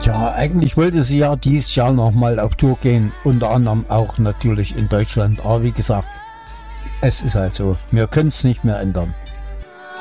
Ja, eigentlich wollte sie ja dieses Jahr nochmal auf Tour gehen, unter anderem auch natürlich in Deutschland. Aber wie gesagt, es ist halt so, wir können es nicht mehr ändern.